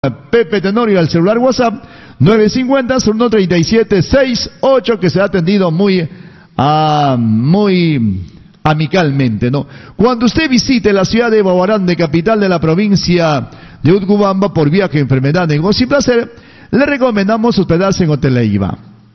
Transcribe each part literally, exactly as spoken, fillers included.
Pepe Tenorio al celular WhatsApp nueve cinco cero, uno tres siete, seis ocho, que se ha atendido muy, uh, muy amicalmente, ¿no? Cuando usted visite la ciudad de Baguarande, capital de la provincia de Utcubamba, por viaje, enfermedad, negocio y placer, le recomendamos hospedarse en Hotel Leiva.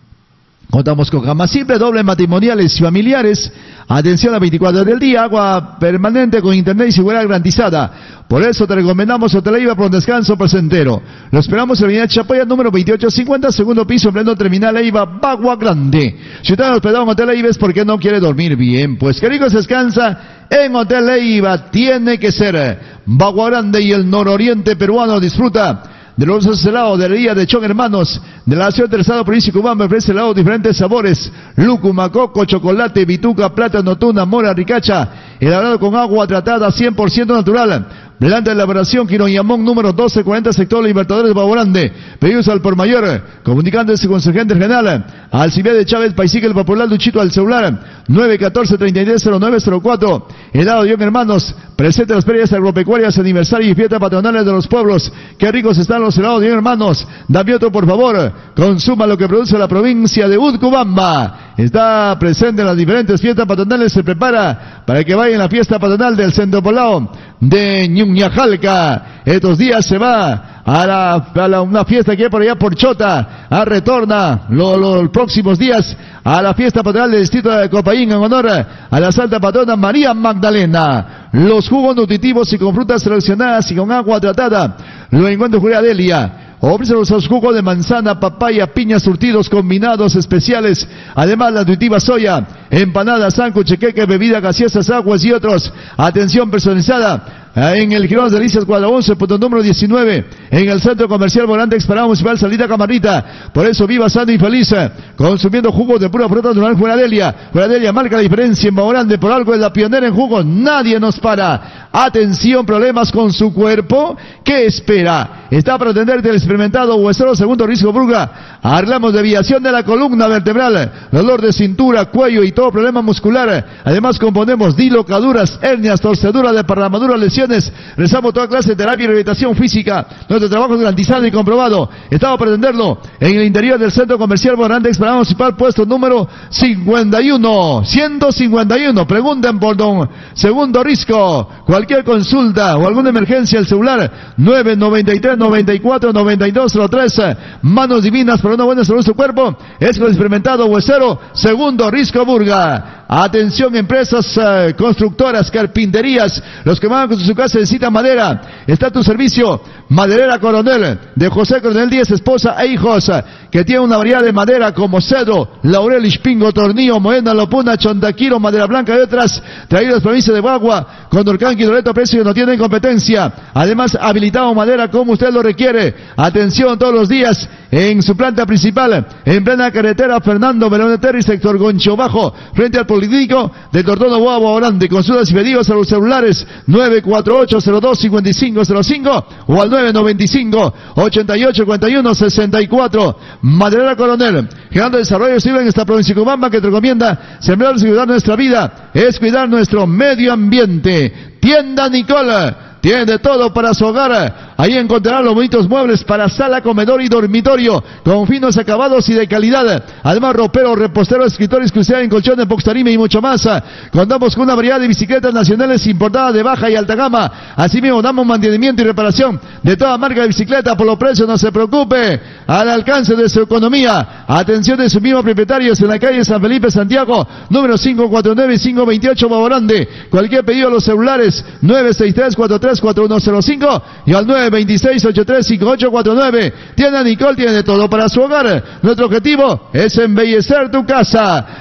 Contamos con camas simples, dobles, matrimoniales y familiares, atención a veinticuatro horas del día, agua permanente con internet y seguridad garantizada. Por eso te recomendamos Hotel Leiva por un descanso placentero. Lo esperamos en la avenida Chapoya, número veintiocho cincuenta, segundo piso, en pleno terminal Leiva, Baguarande. Si usted ha hospedado en Hotel Leiva es porque no quiere dormir bien. Pues que rico se descansa en Hotel Leiva, tiene que ser. Baguarande y el nororiente peruano disfruta de los helados de la Liga de Chon Hermanos de la ciudad del estado provincia de Cubamba. Ofrece helados de diferentes sabores: lúcuma, coco, chocolate, bituca, plátano, tuna, mora, ricacha, elaborado con agua tratada cien por ciento natural. Delante de elaboración, Quiroñamón, número doce cuarenta, sector Libertadores de Baguarande. Pedidos al por mayor, comunicándose con su agente general, Alcibiades de Chávez, Paisique, el Popular, Luchito, al celular nueve uno cuatro, tres tres cero nueve cero cuatro. Helado de John Hermanos, presente las ferias agropecuarias, aniversario y fiestas patronales de los pueblos. Qué ricos están los helados de John Hermanos. Dame otro, por favor. Consuma lo que produce la provincia de Utcubamba. Está presente en las diferentes fiestas patronales. Se prepara para que vaya en la fiesta patronal del Centro Poblado de Ñuñajalca. Estos días se va a, la, a la, una fiesta que hay por allá por Chota. A retorna lo, lo, los próximos días a la fiesta patronal del distrito de Copaín en honor a la santa patrona María Magdalena. Los jugos nutritivos y con frutas seleccionadas y con agua tratada lo encuentra Julia Delia. Ofrece los jugos de manzana, papaya, piña, surtidos combinados especiales. Además, la nutritiva soya, empanadas, sándwich, queque, bebida gaseosas, aguas y otros. Atención personalizada en el Girón de Delicias, cuadra once, punto número diecinueve, en el Centro Comercial Volante Exparado Municipal, salida Camarita. Por eso viva sano y feliz, consumiendo jugos de pura fruta natural. Jueradelia, Jueradelia marca la diferencia en Baguarande, por algo es la pionera en jugos, nadie nos para. Atención, problemas con su cuerpo, ¿qué espera? Está para atenderte el experimentado huesero segundo Risco Burga. Hablamos de desviación de la columna vertebral, dolor de cintura, cuello y todo problema muscular. Además componemos dilocaduras, hernias, torceduras, desparramaduras, lesiones. Rezamos toda clase de terapia y rehabilitación física. Nuestro trabajo es garantizado y comprobado. Estamos para atenderlo en el interior del Centro Comercial Baguarande Exparado Municipal, puesto número cincuenta y uno, ciento cincuenta y uno. Pregunten por don Segundo Risco. Cualquier consulta o alguna emergencia, el celular nueve nueve tres, noventa y cuatro, noventa y dos cero tres. Manos divinas para una buena salud de su cuerpo. Es con el experimentado huesero Segundo Risco Burga. Atención, empresas uh, constructoras, carpinterías, los que van con su casa necesitan madera. Está a tu servicio Maderera Coronel, de José Coronel Díaz, esposa e hijos, que tiene una variedad de madera como cedro, laurel, ispingo, tornillo, moena, lopuna, chontaquiro, madera blanca y otras, traídas provincia de Bagua, Condorcanqui, Loreto, precio que no tienen competencia. Además, habilitado madera como usted lo requiere. Atención, todos los días en su planta principal, en plena carretera Fernando Melón Terry, sector Goncho Bajo, frente al Político de Tortono Guabo Orande. Consultas y pedidos a los celulares nueve cuatro ocho cero dos cinco cinco cero cinco o al nueve nueve cinco, ochenta y ocho, cuarenta y uno, sesenta y cuatro. Maderera Coronel, generando desarrollo civil en esta provincia de Cubamba, que te recomienda sembrar y cuidar nuestra vida, es cuidar nuestro medio ambiente. Tienda Nicole tiene de todo para su hogar. Ahí encontrará los bonitos muebles para sala, comedor y dormitorio, con finos acabados y de calidad. Además, ropero, repostero, escritorio exclusivo en colchones, box tarima y mucho más. Contamos con una variedad de bicicletas nacionales importadas de baja y alta gama. Asimismo, damos mantenimiento y reparación de toda marca de bicicleta. Por los precios, no se preocupe, al alcance de su economía. Atención de sus mismos propietarios en la calle San Felipe, Santiago, número cinco cuatro nueve, cinco dos ocho, Baguarande. Cualquier pedido a los celulares nueve seis tres, cuatro tres cuatro uno cero cinco y al nueve veintiséis, ochenta y tres, cincuenta y ocho cuarenta y nueve. Tienda Nicole tiene de todo para su hogar. Nuestro objetivo es embellecer tu casa.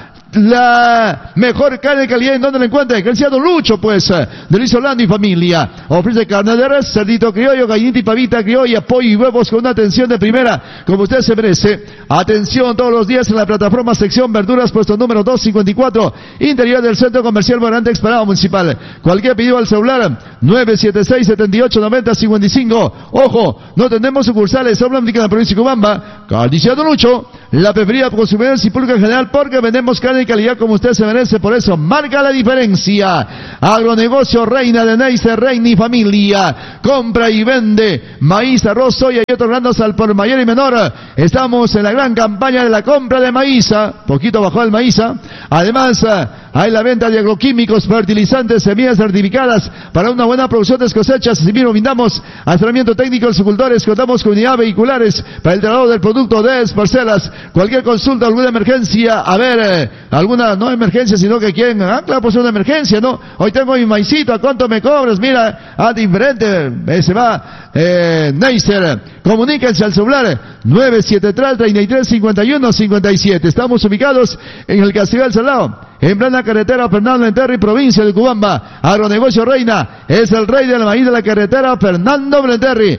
La mejor carne de calidad, ¿en dónde la encuentra? En el Ciado Lucho, pues, de Luis Orlando y familia. Ofrece carne de res, cerdito criollo, gallinita y pavita criolla, pollo y huevos con una atención de primera, como usted se merece. Atención todos los días en la plataforma sección verduras, puesto número doscientos cincuenta y cuatro, interior del Centro Comercial Baguarande Exparado Municipal. Cualquier pedido al celular nueve siete seis, siete ocho, noventa, cincuenta y cinco. Ojo, no tenemos sucursales, solo en la provincia de Cubamba. Carnicería Don Lucho, la preferida por consumidores y público en general, porque vendemos carne y calidad como usted se merece. Por eso marca la diferencia. Agronegocio Reina de Neisser, Reina y familia. Compra y vende maíz, arroz, soya y otros granos al por mayor y menor. Estamos en la gran campaña de la compra de maíz. Poquito bajó el maíz. Además, hay la venta de agroquímicos, fertilizantes, semillas certificadas para una buena producción de cosechas. Asimismo, brindamos asesoramiento técnico a los agricultores. Contamos con unidades vehiculares para el traslado del producto de parcelas. Cualquier consulta, alguna emergencia, a ver, eh, alguna, no emergencia, sino que quieren, ah, claro, pues una emergencia, ¿no? Hoy tengo mi maicito, ¿a cuánto me cobras? Mira, ah, diferente, eh, se va, eh, Neisser. Comuníquense al celular nueve siete tres, treinta y tres, cincuenta y uno, cincuenta y siete. Estamos ubicados en el Castillo del Salado, en plena carretera Fernando Blenterri, provincia de Cubamba. Agronegocio Reina es el rey del maíz de la carretera Fernando Blenterri.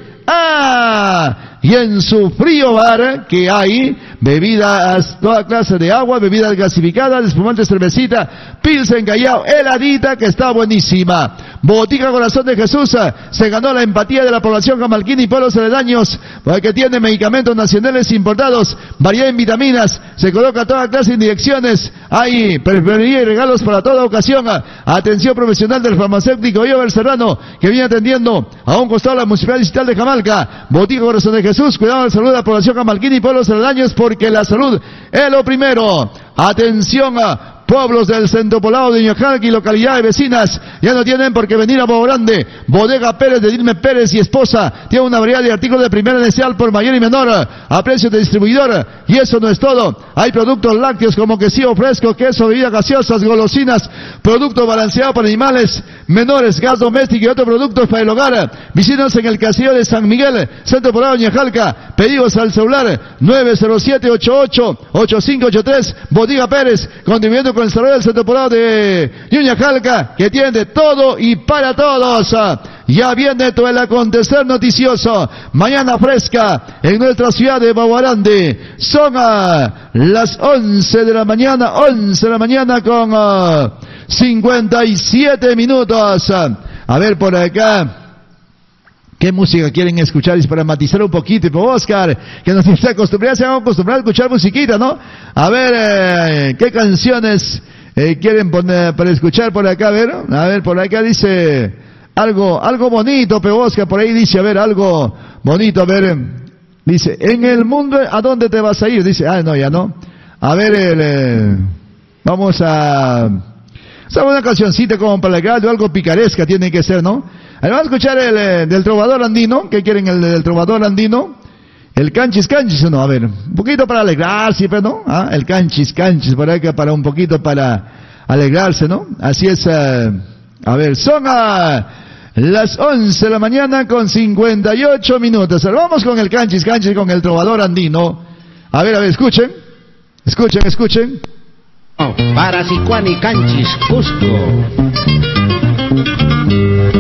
¡Ah! Y en su frío bar, que hay bebidas, toda clase de agua, bebidas gasificadas, espumante, cervecita, pilsen Callao, heladita, que está buenísima. Botica Corazón de Jesús se ganó la empatía de la población camalquina y pueblos aledaños, porque tiene medicamentos nacionales importados, variedad en vitaminas, se coloca toda clase de inyecciones, hay perfumería y regalos para toda ocasión. Atención profesional del farmacéutico Iber Serrano, que viene atendiendo a un costado de la Municipalidad Distrital de Jamalca. Botica Corazón de Jesús, cuidado de la salud de la población camalquina y pueblos aledaños, porque la salud es lo primero. Atención a pueblos del centro poblado de Ñuñajalca y localidades vecinas, ya no tienen por qué venir a Bobo Grande. Bodega Pérez de Dilme Pérez y esposa tiene una variedad de artículos de primera necesidad por mayor y menor a precios de distribuidor. Y eso no es todo, hay productos lácteos como quesillo fresco, queso, bebidas gaseosas, golosinas, productos balanceados para animales menores, gas doméstico y otros productos para el hogar. Visítanos en el Castillo de San Miguel, centro poblado de Ñuñajalca. Pedidos al celular nueve cero siete, ocho ocho, ocho cinco ocho tres. Bodega Pérez, contribuyendo con el desarrollo del centro poblado de Ñuñajalca, que tiene de todo y para todos. Ya viene todo el acontecer noticioso. Mañana fresca en nuestra ciudad de Bobo Grande. Son uh, las once de la mañana, once de la mañana con uh, cincuenta y siete minutos. A ver por acá. ¿Qué música quieren escuchar? Y para matizar un poquito, y por Oscar, que nos está acostumbrado, se han acostumbrado a escuchar musiquita, ¿no? A ver, eh, ¿qué canciones eh, quieren poner para escuchar por acá? A ver, a ver, por acá dice algo, algo bonito, pero Oscar, por ahí dice, a ver, algo bonito, a ver, dice, en el mundo, ¿a dónde te vas a ir? Dice, ah, no, ya no. A ver, el, eh, vamos a... ¿Sabe una cancioncita como para el o algo picaresca tiene que ser, ¿no? Vamos a escuchar el eh, del trovador andino. ¿Qué quieren el del trovador andino? El canchis canchis, ¿no? A ver, un poquito para alegrarse, pero ¿no? ¿Ah? El canchis canchis, por acá, para un poquito para alegrarse, ¿no? Así es, eh, a ver, son a las once de la mañana con cincuenta y ocho minutos. Ahora vamos con el canchis canchis, con el trovador andino. A ver, a ver, escuchen, escuchen, escuchen. Para Sicuani Canchis, Cusco.